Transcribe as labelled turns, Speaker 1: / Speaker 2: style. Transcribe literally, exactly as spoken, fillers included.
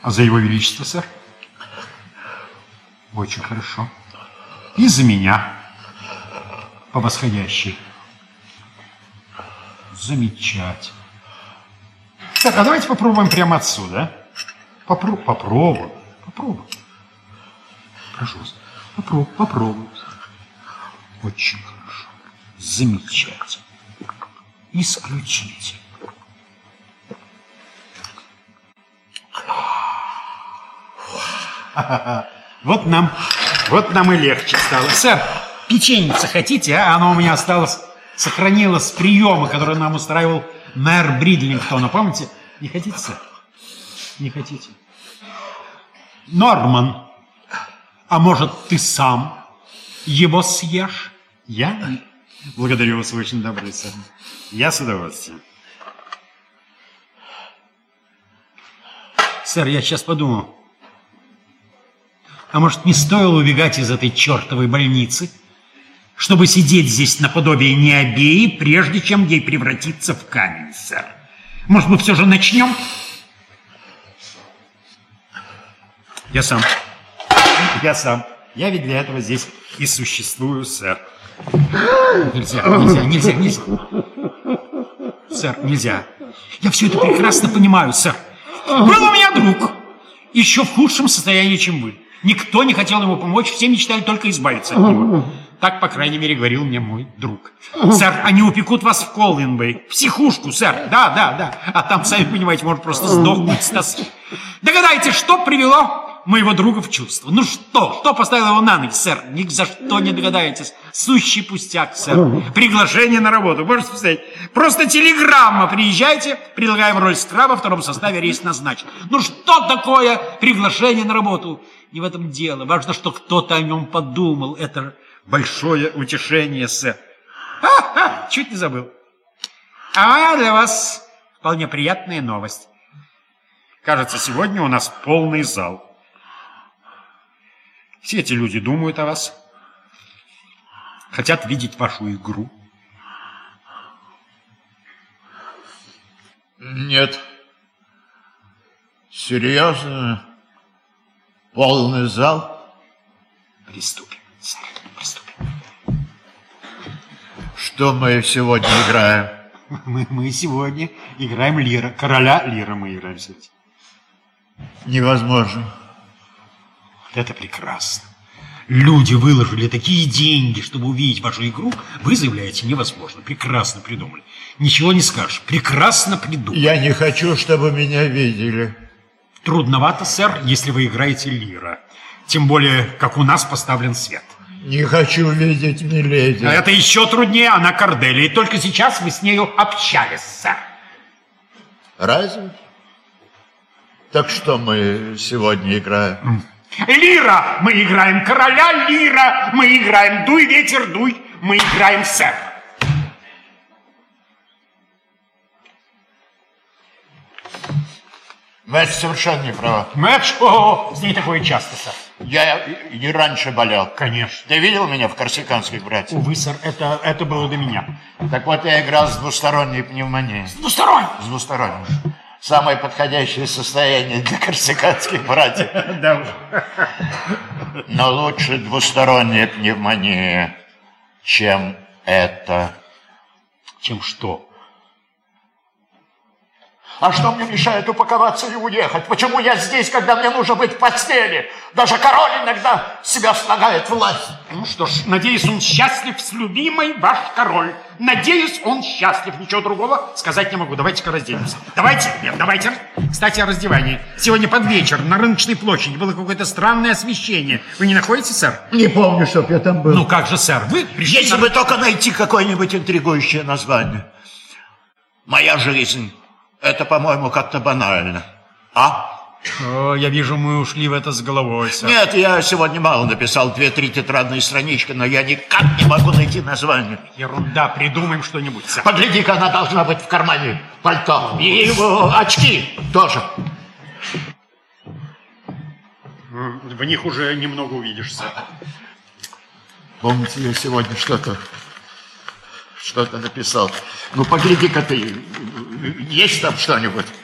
Speaker 1: А за его величество, сэр? Очень хорошо. И за меня. По восходящей. Замечательно. Так, а давайте попробуем прямо отсюда. Попро попробуем. Попробуем. Прошу вас. Попробуем. Попробуем. Очень хорошо. Замечательно. Исключительно. Вот нам, вот нам и легче стало. Сэр, печеньица хотите, а? Оно у меня осталось, сохранилось с приема, который нам устраивал мэр Бридлингтона. Помните? Не хотите, сэр? Не хотите? Норман, а может, ты сам его съешь? Я? Благодарю вас, вы очень добрый, сэр. Я с удовольствием. Сэр, я сейчас подумал. А может, не стоило убегать из этой чертовой больницы, чтобы сидеть здесь наподобие Необеи, прежде чем ей превратиться в камень, сэр? Может, мы все же начнем? Я сам. Я сам. Я ведь для этого здесь и существую, сэр. Нельзя, нельзя, нельзя, нельзя. Сэр, нельзя. Я все это прекрасно понимаю, сэр. Был у меня друг. Еще в худшем состоянии, чем вы. Никто не хотел ему помочь, все мечтали только избавиться от него. Так, по крайней мере, говорил мне мой друг. Сэр, они упекут вас в Колвинбей. В психушку, сэр. Да, да, да. А там, сами понимаете, может просто сдохнуть с тоски. Догадайтесь, что привело моего друга в чувство? Ну что? Что поставило его на ноги, сэр? Ни за что не догадаетесь. Сущий пустяк, сэр. Приглашение на работу. Можете представить? Просто телеграмма. Приезжайте, предлагаем роль скраба, во втором составе рейс назначен. Ну что такое приглашение на работу? Не в этом дело. Важно, что кто-то о нем подумал. Это большое утешение, сэр. Ха-ха, чуть не забыл. А для вас вполне приятная новость. Кажется, сегодня у нас полный зал. Все эти люди думают о вас. Хотят видеть вашу игру.
Speaker 2: Нет. Серьезно? Полный зал?
Speaker 1: Приступим, сэр, приступим.
Speaker 2: Что мы сегодня играем?
Speaker 1: Мы, мы сегодня играем Лира. Короля Лира мы играем сегодня.
Speaker 2: Невозможно.
Speaker 1: Это прекрасно. Люди выложили такие деньги, чтобы увидеть вашу игру. Вы заявляете, невозможно. Прекрасно придумали. Ничего не скажешь. Прекрасно придумали.
Speaker 2: Я не хочу, чтобы меня видели.
Speaker 1: Трудновато, сэр, если вы играете Лира. Тем более, как у нас поставлен свет.
Speaker 2: Не хочу видеть миледи.
Speaker 1: А это еще труднее, она Корделия. И только сейчас вы с нею общались, сэр.
Speaker 2: Разве? Так что мы сегодня играем?
Speaker 1: Лира! Мы играем короля Лира! Мы играем дуй, ветер, дуй! Мы играем сэр!
Speaker 2: Мэтч совершенно не права.
Speaker 1: Мэтч? О, с ней такое часто, сэр.
Speaker 2: Я и раньше болел.
Speaker 1: Конечно.
Speaker 2: Ты видел меня в корсиканских братьях?
Speaker 1: Увы, сэр, это, это было до меня.
Speaker 2: Так вот, я играл с двусторонней пневмонией.
Speaker 1: С двусторонней?
Speaker 2: С двусторонней. Самое подходящее состояние для корсиканских братьев.
Speaker 1: Да.
Speaker 2: Но лучше двусторонняя пневмония, чем это.
Speaker 1: Чем что?
Speaker 2: А что мне мешает упаковаться и уехать? Почему я здесь, когда мне нужно быть в постели? Даже король иногда себя слагает власть.
Speaker 1: Ну что ж, надеюсь, он счастлив с любимой ваш король. Надеюсь, он счастлив. Ничего другого сказать не могу. Давайте-ка разденемся. Давайте, нет, давайте. Кстати, о раздевании. Сегодня под вечер на рыночной площади было какое-то странное освещение. Вы не находите, сэр?
Speaker 2: Не помню, чтоб я там был.
Speaker 1: Ну как же, сэр, вы пришли...
Speaker 2: Если бы только найти какое-нибудь интригующее название. Моя жизнь. Это, по-моему, как-то банально. А?
Speaker 1: О, я вижу, мы ушли в это с головой, сэр.
Speaker 2: Нет, я сегодня мало написал, две-три тетрадные странички, но я никак не могу найти название.
Speaker 1: Ерунда, придумаем что-нибудь, сэр.
Speaker 2: Погляди-ка, она должна быть в кармане пальто. И его очки тоже.
Speaker 1: В них уже немного увидишь, сэр.
Speaker 2: Помните, я сегодня что-то... Что-то написал. Ну, погляди-ка ты, есть там что-нибудь?